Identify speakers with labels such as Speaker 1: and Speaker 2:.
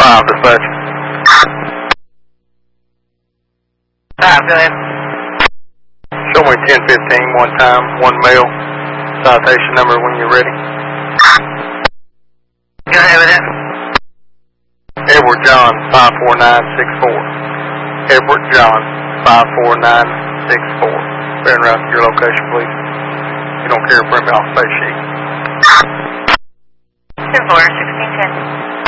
Speaker 1: Dispatch.
Speaker 2: 5, go ahead.
Speaker 1: Show me 1015 one time, one male. Citation number when you're ready.
Speaker 2: Go ahead with it.
Speaker 1: Edward John 54964. Edward John 54964. Bearing route to your location, please. You don't carry a permit off the face sheet.
Speaker 2: 10-4, 1610.